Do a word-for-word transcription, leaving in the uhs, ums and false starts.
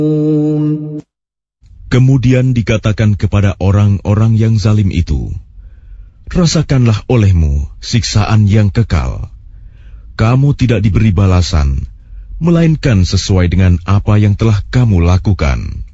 Kemudian dikatakan kepada orang-orang yang zalim itu, rasakanlah olehmu siksaan yang kekal. Kamu tidak diberi balasan, melainkan sesuai dengan apa yang telah kamu lakukan.